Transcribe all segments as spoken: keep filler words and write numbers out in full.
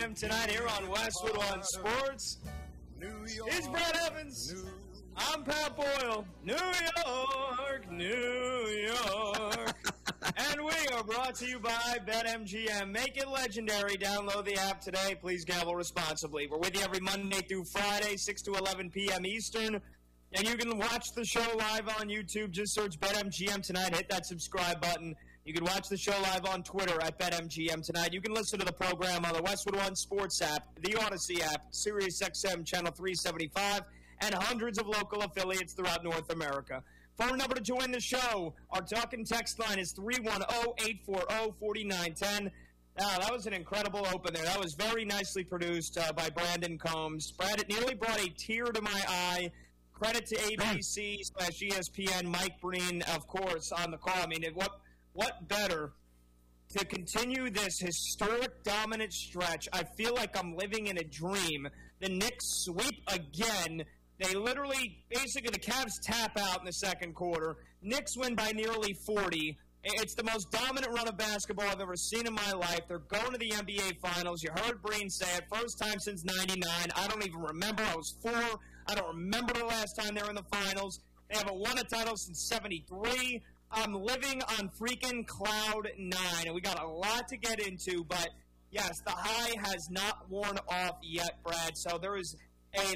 M tonight here on Westwood One Sports. It's Brad Evans. I'm Pat Boyle. New York, New York. And we are brought to you by BetMGM. Make it legendary. Download the app today. Please gamble responsibly. We're with you every Monday through Friday, six to eleven p.m. Eastern. And you can watch the show live on YouTube. Just search BetMGM tonight. Hit that subscribe button. You can watch the show live on Twitter at BetMGM tonight. You can listen to the program on the Westwood One Sports app, the Odyssey app, SiriusXM Channel three seventy-five, and hundreds of local affiliates throughout North America. Phone number to join the show. Our talk and text line is three one zero, eight four zero, four nine one zero. Now, that was an incredible open there. That was very nicely produced uh, by Brandon Combs. Brad, it nearly brought a tear to my eye. Credit to A B C slash E S P N, Mike Breen, of course, on the call. I mean, it, what what better to continue this historic dominant stretch? I feel like I'm living in a dream. The Knicks sweep again. They literally, basically, the Cavs tap out in the second quarter. Knicks win by nearly forty. It's the most dominant run of basketball I've ever seen in my life. They're going to the N B A Finals. You heard Breen say it. First time since ninety-nine. I don't even remember. I was four. I don't remember the last time they were in the finals. They haven't won a title since seventy-three. I'm living on freaking cloud nine, and we got a lot to get into, but yes, the high has not worn off yet, Brad, so there is a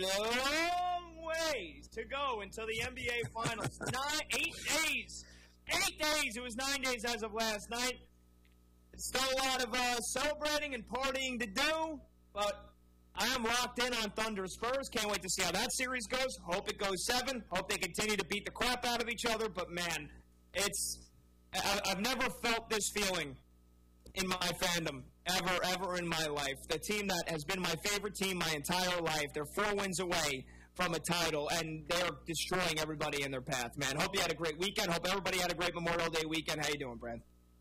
long ways to go until the N B A Finals. Nine, eight days. Eight days. It was nine days as of last night. Still a lot of uh, celebrating and partying to do, but I am locked in on Thunder Spurs. Can't wait to see how that series goes. Hope it goes seven. Hope they continue to beat the crap out of each other. But, man, it's I, I've never felt this feeling in my fandom ever, ever in my life. The team that has been my favorite team my entire life, they're four wins away from a title, and they're destroying everybody in their path, man. Hope you had a great weekend. Hope everybody had a great Memorial Day weekend. How you doing, Brad?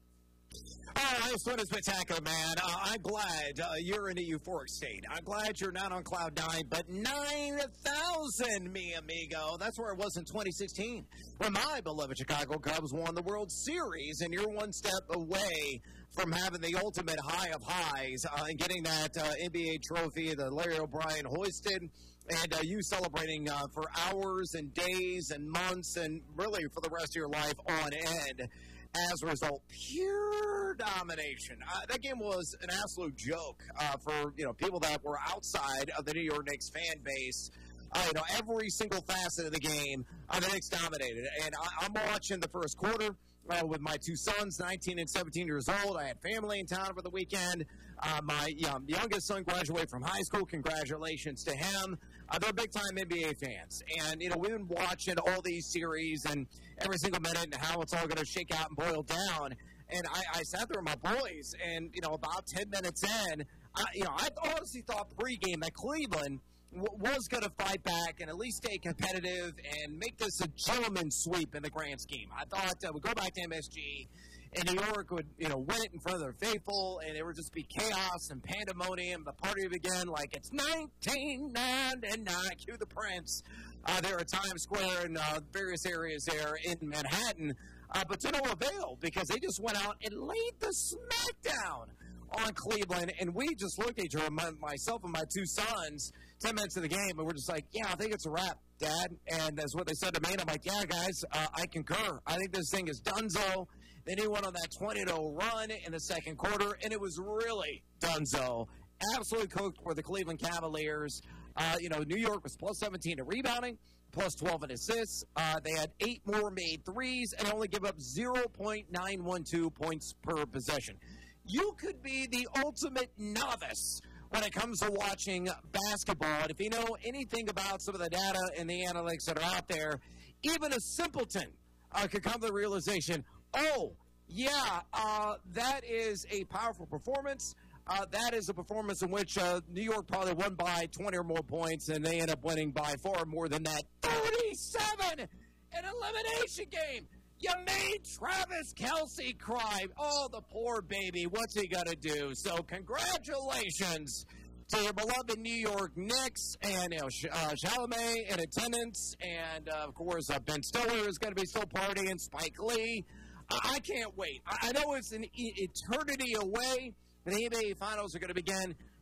Oh, it's been spectacular, man. Uh, I'm glad uh, you're in a euphoric state. I'm glad you're not on cloud nine, but nine thousand, mi amigo. That's where I was in twenty sixteen when my beloved Chicago Cubs won the World Series, and you're one step away from having the ultimate high of highs uh, and getting that uh, N B A trophy that Larry O'Brien hoisted, and uh, you celebrating uh, for hours and days and months and really for the rest of your life on end. As a result, pure domination. Uh, that game was an absolute joke uh, for you know people that were outside of the New York Knicks fan base. Uh, you know, every single facet of the game, uh, the Knicks dominated. And I, I'm watching the first quarter uh, with my two sons, nineteen and seventeen years old. I had family in town for the weekend. Uh, my um, youngest son graduated from high school. Congratulations to him. Uh, they're big-time N B A fans. And, you know, we've been watching all these series and every single minute and how it's all going to shake out and boil down. And I, I sat there with my boys, and, you know, about ten minutes in, I, you know, I honestly thought pregame that Cleveland w- was going to fight back and at least stay competitive and make this a gentleman's sweep in the grand scheme. I thought uh, we'd go back to M S G, and New York would, you know, win it in front of their faithful, and there would just be chaos and pandemonium. The party would begin like it's nineteen ninety-nine. Cue the Prince. Uh, there at Times Square and uh, various areas there in Manhattan. Uh, but to no avail, because they just went out and laid the smackdown on Cleveland, and we just looked at each other, my, myself and my two sons, ten minutes of the game, and we're just like, yeah, I think it's a wrap, Dad. And that's what they said to me, and I'm like, yeah, guys, uh, I concur. I think this thing is donezo. Then he went on that twenty to oh run in the second quarter, and it was really donezo. Absolutely cooked for the Cleveland Cavaliers. Uh, you know, New York was plus seventeen in rebounding, plus twelve in assists. Uh, they had eight more made threes and only give up zero point nine one two points per possession. You could be the ultimate novice when it comes to watching basketball. And if you know anything about some of the data and the analytics that are out there, even a simpleton uh, could come to the realization, oh, yeah, uh, that is a powerful performance. Uh, that is a performance in which uh, New York probably won by twenty or more points, and they end up winning by far more than that. thirty-seven! An elimination game! You made Travis Kelce cry. Oh, the poor baby. What's he going to do? So congratulations to your beloved New York Knicks, and you know, uh, Chalamet in attendance, and, uh, of course, uh, Ben Stiller is going to be still partying, Spike Lee. Uh, I can't wait. I, I know it's an e- eternity away. The N B A Finals are going to begin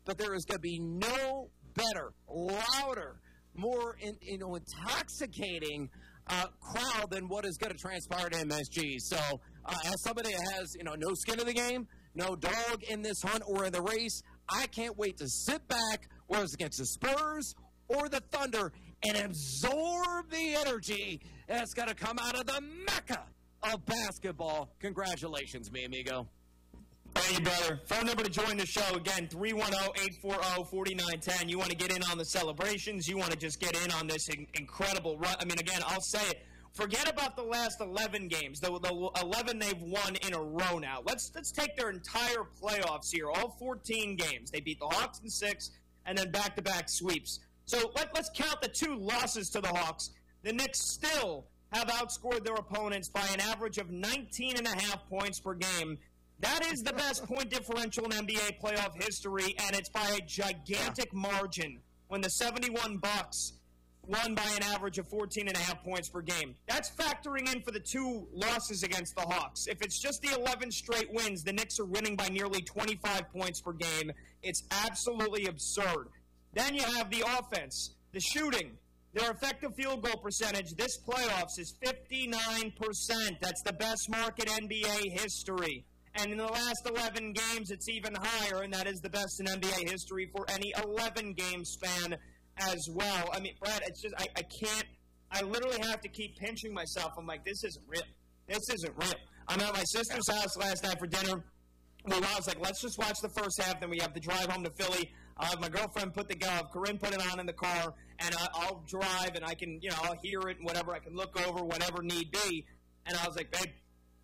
but there is going to be no better, louder, more in, you know, intoxicating uh, crowd than what is going to transpire at M S G. So, uh, as somebody that has, you know, no skin in the game, no dog in this hunt or in the race, I can't wait to sit back, whether it's against the Spurs or the Thunder, and absorb the energy that's going to come out of the Mecca of basketball. Congratulations, mi amigo. Hey, brother. Phone number to join the show, again, three one zero, eight four zero, four nine one zero. You want to get in on the celebrations. You want to just get in on this in- incredible run. I mean, again, I'll say it. Forget about the last eleven games, the, the eleven they've won in a row now. Let's let's take their entire playoffs here, all fourteen games. They beat the Hawks in six, and then back-to-back sweeps. So let, let's count the two losses to the Hawks. The Knicks still have outscored their opponents by an average of nineteen and a half points per game. That is the best point differential in N B A playoff history, and it's by a gigantic margin when the seventy-one Bucks won by an average of fourteen and a half points per game. That's factoring in for the two losses against the Hawks. If it's just the eleven straight wins, the Knicks are winning by nearly twenty-five points per game. It's absolutely absurd. Then you have the offense, the shooting. Their effective field goal percentage this playoffs is fifty-nine percent. That's the best mark in N B A history. And in the last eleven games, it's even higher, and that is the best in N B A history for any eleven-game span as well. I mean, Brad, it's just, I, I can't, I literally have to keep pinching myself. I'm like, this isn't real. This isn't real. I'm at my sister's house last night for dinner. Well, I was like, let's just watch the first half, then we have to drive home to Philly. I'll have my girlfriend put the, uh, Corinne put it on in the car, and I, I'll drive, and I can, you know, I'll hear it and whatever. I can look over whatever need be. And I was like, babe,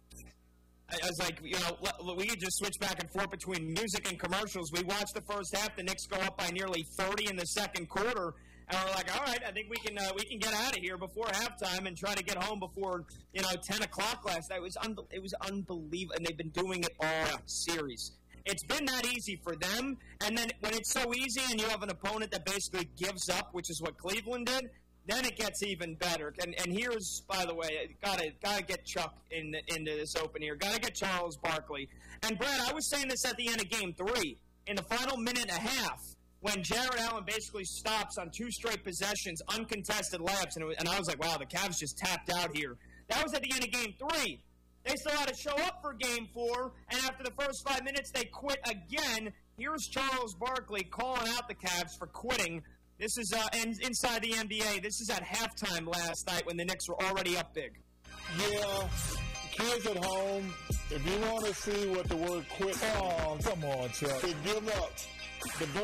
I was like, you know, we could just switch back and forth between music and commercials. We watched the first half. The Knicks go up by nearly thirty in the second quarter. And we're like, all right, I think we can uh, we can get out of here before halftime and try to get home before, you know, ten o'clock last night. It was, un- it was unbelievable. And they've been doing it all series. It's been that easy for them. And then when it's so easy and you have an opponent that basically gives up, which is what Cleveland did, then it gets even better. And and here's, by the way, gotta gotta get Chuck in the, into this open here. Gotta get Charles Barkley. And Brad, I was saying this at the end of Game Three, in the final minute and a half, when Jared Allen basically stops on two straight possessions, uncontested layups, and, it was, and I was like, wow, the Cavs just tapped out here. That was at the end of Game Three. They still had to show up for Game Four, and after the first five minutes, they quit again. Here's Charles Barkley calling out the Cavs for quitting. This is uh, in, inside the N B A. This is at halftime last night when the Knicks were already up big. Yeah, kids at home, if you want to see what the word quit, oh, come on, Chuck. to give up the